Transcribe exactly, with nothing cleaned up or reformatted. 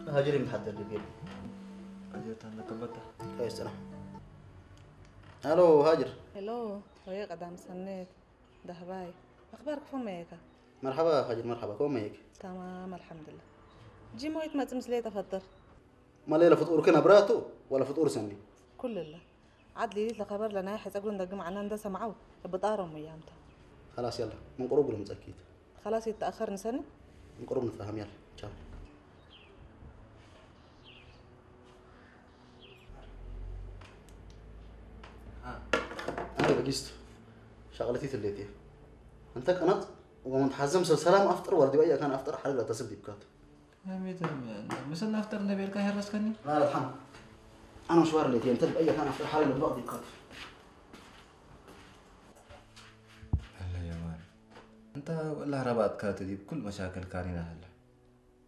هاجري متحدد لك هاجر تانا كبتا كويس سلام. الو هاجر. الو ويا قدام سنيت ده هباي اخبارك فميك؟ مرحبا هاجر مرحبا كوم هيك؟ تمام الحمد لله. جي مويت ما تمس ليه تفطر؟ ما ليلة فطور كنا براتو ولا فطور سني؟ كل الله عاد لي لك خبر لنا حيت اقول ندق معنا ندس معو بطارم ايامته. خلاص يلا من قرب لهم اكيد. خلاص يتاخر نسني؟ من قرب نتفاهم يلا تشاو. ها انا بقيست شغلتي تليتي انت قنط ومن تحزم سلام افطر وردي ويا كان افطر حلقه تسبي بكات يا ميت مثلا افطر نبي لك هرس كني لا لا الحمد انا مشوار ليتي انت باي كان افطر حلقه بقضي بكات. هلا يا مان انت ولا ربات كاتدي بكل مشاكل كارينا هلا